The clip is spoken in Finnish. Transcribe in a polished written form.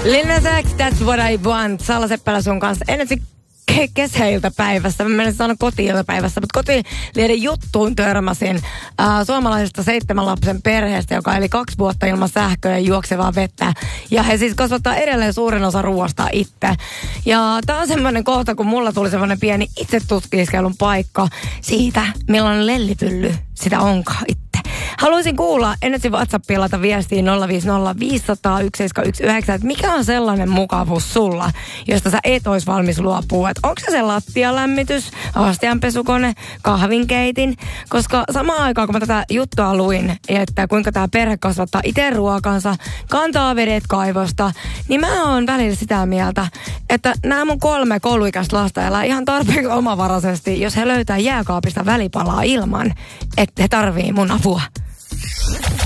Lil Nas X, That's What I Want. Salla Seppälä sun kanssa. Ennen kesäiltapäivässä, mä menen sanoa koti-iltapäivässä, mutta Kotilieden juttuun törmäsin suomalaisesta 7 lapsen perheestä, joka eli 2 vuotta ilman sähköä ja juoksevaa vettä. Ja he siis kasvattaa edelleen suurin osa ruoasta itse. Ja tää on semmoinen kohta, kun mulla tuli semmoinen pieni itse tutkiskelun paikka siitä, millainen lellipylly sitä onkaan itse. Haluaisin kuulla ennen WhatsAppia laita viestiin 050 500 1719, että mikä on sellainen mukavuus sulla, josta sä et ois valmis luopua. Että onko se lattialämmitys, astianpesukone, kahvinkeitin? Koska samaan aikaan, kun mä tätä juttua luin, että kuinka tää perhe kasvattaa itse ruokansa, kantaa vedet kaivosta, niin mä oon välillä sitä mieltä, että nämä mun 3 kouluikäistä lasta elää ihan tarpeeksi omavaraisesti, jos he löytää jääkaapista välipalaa ilman, että he tarvii mun apua.